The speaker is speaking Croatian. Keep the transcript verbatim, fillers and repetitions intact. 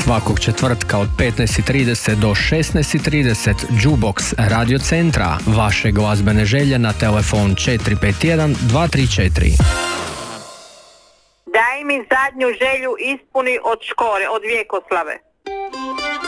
svakog četvrtka od petnaest i trideset do šesnaest i trideset Jukebox Radio Centra. Vaše glazbene želje na telefon četiri pet jedan dva tri četiri. Daj mi zadnju želju ispuni od Škore, od Vjekoslave.